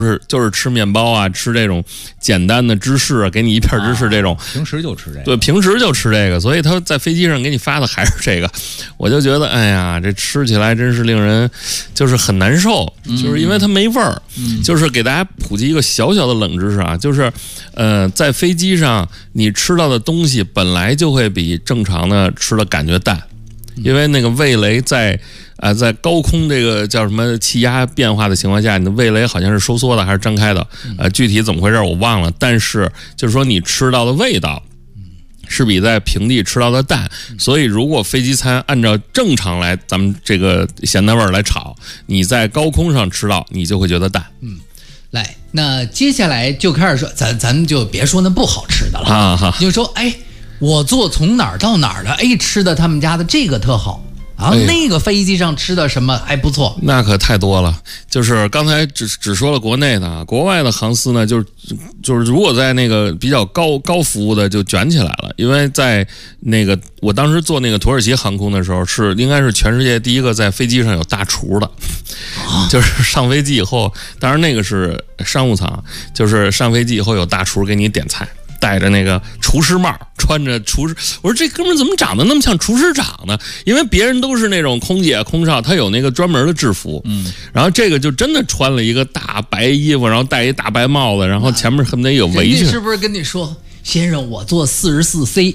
就是吃面包啊，吃这种简单的芝士啊，给你一片芝士这种， 平时就吃这个， 对，平时就吃这个，所以他在飞机上给你发的还是这个，我就觉得，哎呀，这吃起来真是令人就是很难受，就是因为它没味儿。就是给大家普及一个小小的冷知识啊，就是在飞机上你吃到的东西本来就会比正常的吃的感觉淡，因为那个味蕾在高空这个叫什么气压变化的情况下，你的味蕾好像是收缩的还是张开的，具体怎么回事我忘了，但是就是说你吃到的味道是比在平地吃到的淡，所以如果飞机餐按照正常来咱们这个咸淡味来炒，你在高空上吃到你就会觉得淡。 来，那接下来就开始说，咱就别说那不好吃的了，就说我坐从哪儿到哪儿的，吃的他们家的这个特好。那个飞机上吃的什么还不错？ 那可太多了。就是刚才只说了国内的啊，国外的航司呢，就是如果在那个比较高服务的就卷起来了，因为在那个我当时坐那个土耳其航空的时候，应该是全世界第一个在飞机上有大厨的，就是上飞机以后，当然那个是商务舱，就是上飞机以后有大厨给你点菜。戴着那个厨师帽，穿着厨师，我说这哥们怎么长得那么像厨师长呢？因为别人都是那种空姐、空少，他有那个专门的制服，然后这个就真的穿了一个大白衣服，然后戴一大白帽子，然后前面恨不得有围裙。 是不是跟你说，先生，我坐44C？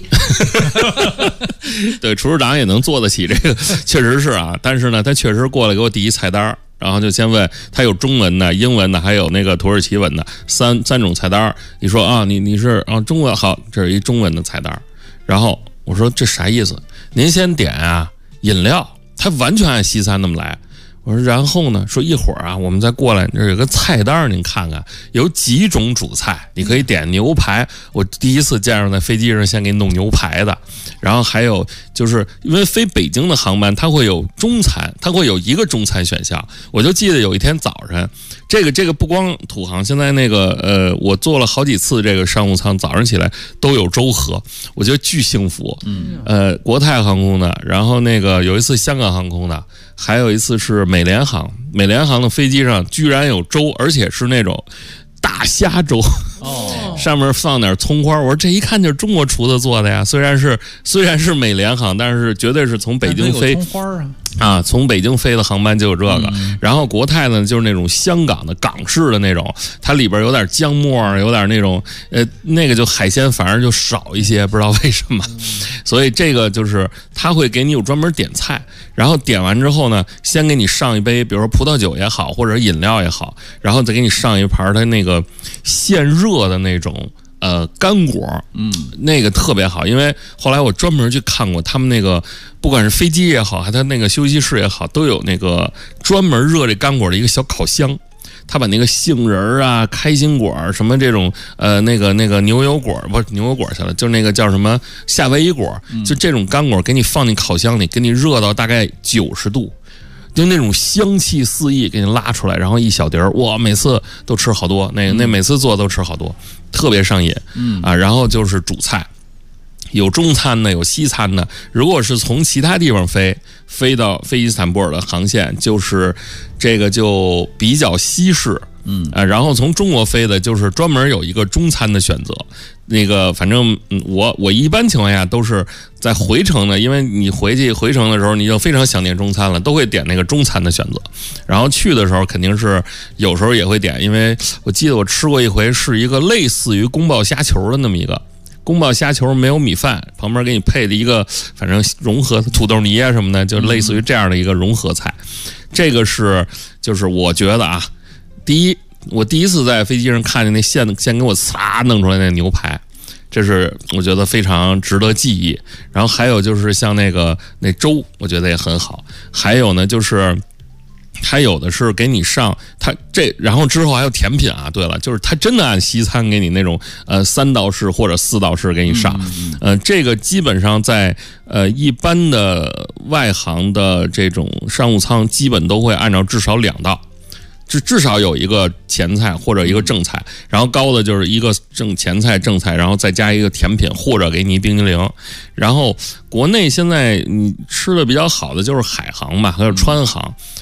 对，厨师长也能做得起这个，确实是啊。但是呢，他确实过来给我递一菜单。然后就先问他有中文的、英文的，还有那个土耳其文的三种菜单。你说啊，你是中文好，这是一中文的菜单。然后我说这啥意思？您先点啊饮料，他完全按西餐那么来。我说然后呢？说一会儿啊，我们再过来，这有个菜单，您看看有几种主菜，你可以点牛排。我第一次见着在飞机上先给你弄牛排的，然后还有就是因为飞北京的航班，它会有中餐，它会有一个中餐选项。我就记得有一天早晨，这个不光土航，现在那个我坐了好几次这个商务舱，早上起来都有粥喝，我觉得巨幸福。国泰航空的，然后那个有一次香港航空的。还有一次是美联航的飞机上居然有粥，而且是那种大虾粥，上面放点葱花。我说这一看就是中国厨子做的呀，虽然是美联航，但是绝对是从北京飞。 葱花啊， 从北京飞的航班就有这个。然后国泰呢就是那种香港的港式的那种，它里边有点姜末，有点那种那个就海鲜反而就少一些，不知道为什么。所以这个就是他会给你有专门点菜，然后点完之后呢，先给你上一杯，比如说葡萄酒也好，或者饮料也好，然后再给你上一盘它那个现热的那种干果，那个特别好，因为后来我专门去看过他们那个，不管是飞机也好，还他那个休息室也好，都有那个专门热这干果的一个小烤箱。他把那个杏仁啊、开心果什么这种那个牛油果，不是牛油果去了，就那个叫什么夏威夷果，就这种干果给你放进烤箱里，给你热到大概90度。就那种香气四溢给你拉出来，然后一小碟儿，哇，每次都吃好多，那每次做都吃好多，特别上瘾。然后就是主菜，有中餐的，有西餐的。如果是从其他地方飞到伊斯坦布尔的航线，就是这个就比较西式。然后从中国飞的，就是专门有一个中餐的选择。那个反正我一般情况下都是在回程的，因为你回程的时候你就非常想念中餐了，都会点那个中餐的选择。然后去的时候肯定是有时候也会点，因为我记得我吃过一回是一个类似于宫保虾球的那么一个。宫保虾球没有米饭，旁边给你配的一个反正融合土豆泥啊什么的，就类似于这样的一个融合菜。这个就是我觉得啊，我第一次在飞机上看见那现给我擦弄出来那牛排，这是我觉得非常值得记忆。然后还有就是像那粥，我觉得也很好。还有呢就是他有的是给你上然后之后还有甜品啊。对了，就是他真的按西餐给你那种3道式或者4道式给你上。这个基本上在一般的外航的这种商务舱，基本都会按照至少2道。至少有一个前菜或者一个正菜，然后高的就是一个前菜正菜，然后再加一个甜品或者给你冰激凌。然后国内现在你吃的比较好的就是海航吧，还有川航。